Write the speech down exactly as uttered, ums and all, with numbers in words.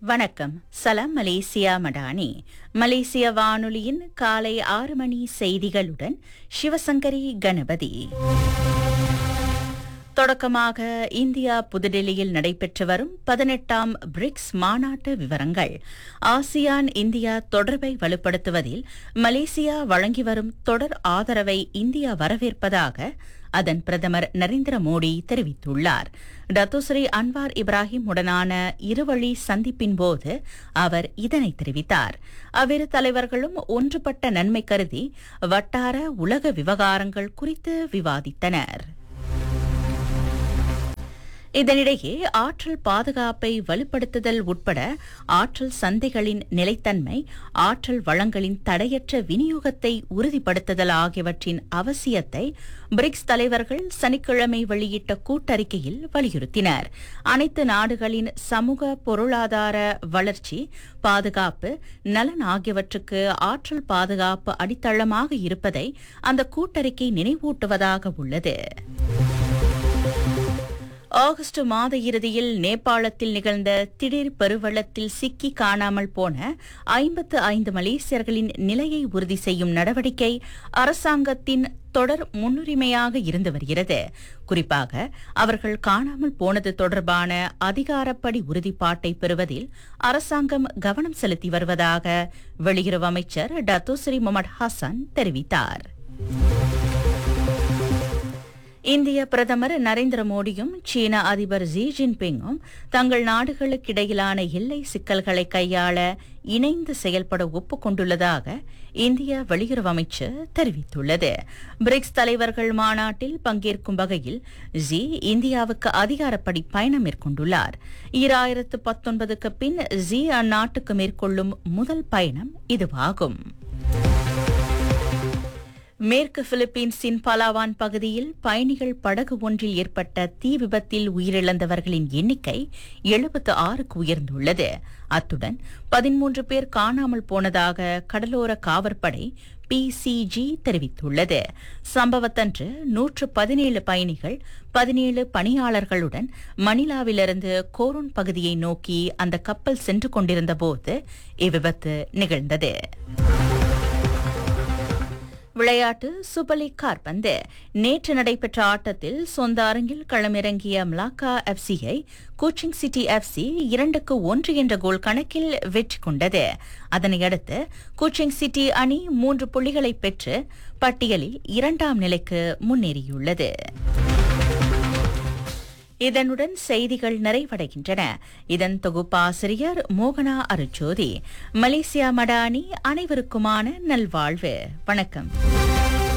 வணக்கம். சலாம் மலேசியா மடானி. மலேசிய வானொலியின் காலை ஆறு மணி செய்திகளுடன் சிவசங்கரி கணபதி. தொடக்கமாக இந்தியா புதுடெல்லியில் நடைபெற்று வரும் பதினெட்டாம் பிரிக்ஸ் மாநாட்டு விவரங்கள். ஆசியான் இந்தியா தொடர்பை வலுப்படுத்துவதில் மலேசியா வழங்கி வரும் தொடர் ஆதரவை இந்தியா வரவேற்பதாக அதன் பிரதமர் நரேந்திர மோடி தெரிவித்துள்ளார். டத்தோஸ்ரீ அன்வார் இப்ராஹிம் உடனான இருவழி சந்திப்பின் போது அவர் இதனை தெரிவித்தார். அவ்விரு தலைவர்களும் ஒன்றுபட்ட நன்மை கருதி வட்டார உலக விவகாரங்கள் குறித்து விவாதித்தனர். இதனிடையே ஆற்றல் பாதுகாப்பை வலுப்படுத்துதல் உட்பட ஆற்றல் சந்தைகளின் நிலைத்தன்மை, ஆற்றல் வளங்களின் தடையற்ற விநியோகத்தை உறுதிப்படுத்துதல் ஆகியவற்றின் அவசியத்தை பிரிக்ஸ் தலைவர்கள் சனிக்கிழமை வெளியிட்ட கூட்டறிக்கையில் வலியுறுத்தினர். அனைத்து நாடுகளின் சமூக பொருளாதார வளர்ச்சி, பாதுகாப்பு, நலன் ஆகியவற்றுக்கு ஆற்றல் பாதுகாப்பு அடித்தளமாக இருப்பதை அந்த கூட்டறிக்கை நினைவூட்டுவதாக உள்ளது. ஆகஸ்ட் மாத இறுதியில் நேபாளத்தில் நிகழ்ந்த திடீர் பெருவெள்ளத்தில் சிக்கி காணாமல் போன ஐம்பத்து ஐந்து மலேசியர்களின் நிலையை உறுதி செய்யும் நடவடிக்கை அரசாங்கத்தின் தொடர் முன்னுரிமையாக இருந்து வருகிறது. குறிப்பாக அவர்கள் காணாமல் போனது தொடர்பான அதிகாரப்படி உறுதிப்பாட்டை பெறுவதில் அரசாங்கம் கவனம் செலுத்தி வருவதாக வெளியுறவு அமைச்சர் டத்தோஸ்ரீ முகமது ஹசன் தெரிவித்தார். இந்திய பிரதமர் நரேந்திர மோடியும் சீன அதிபர் ஜி ஜின்பிங்கும் தங்கள் நாடுகளுக்கிடையிலான எல்லை சிக்கல்களை கையாள இணைந்து செயல்பட ஒப்புக்கொண்டுள்ளதாக இந்திய வெளியுறவு அமைச்சு தெரிவித்துள்ளது. பிரிக்ஸ் தலைவர்கள் மாநாட்டில் பங்கேற்கும் வகையில் ஜி இந்தியாவுக்கு அதிகாரப்படி பயணம் மேற்கொண்டுள்ளார். ஈராயிரத்து பத்தொன்பதுக்கு பின் ஜி அந்நாட்டுக்கு மேற்கொள்ளும் முதல் பயணம் இதுவாகும். மேற்கு பிலிப்பீன்ஸின் பலாவான் பகுதியில் பயணிகள் படகு ஒன்றில் ஏற்பட்ட தீ விபத்தில் உயிரிழந்தவர்களின் எண்ணிக்கை எழுபத்து ஆறுக்கு உயர்ந்துள்ளது. அத்துடன் பதிமூன்று பேர் காணாமல் போனதாக கடலோர காவற்படை பி சி ஜி தெரிவித்துள்ளது. சம்பவத்தன்று நூற்று பதினேழு பயணிகள் பதினேழு பணியாளர்களுடன் மணிலாவிலிருந்து கோரோன் பகுதியை நோக்கி அந்த கப்பல் சென்று கொண்டிருந்த போது இவ்விபத்து நிகழ்ந்தது. விளையாட்டு. சூப்பர் லீக் காற்பந்து. நேற்று நடைபெற்ற ஆட்டத்தில் சொந்த அரங்கில் களமிறங்கிய மலாக்கா எஃப்சியை கோச்சிங் சிட்டி எஃப்சி இரண்டுக்கு ஒன்று என்ற கோல் கணக்கில் வெற்றி கொண்டது. அதனையடுத்து கோச்சிங் சிட்டி அணி மூன்று புள்ளிகளை பெற்று பட்டியலில் இரண்டாம் நிலைக்கு முன்னேறியுள்ளது. இதனுடன் செய்திகள் நிறைவடைகின்றன. இதன் தொகுப்பாசிரியர் மோகனா அருச்சோதி. மலேசியா மடானி. அனைவருக்குமான நல்வாழ்வு. வணக்கம்.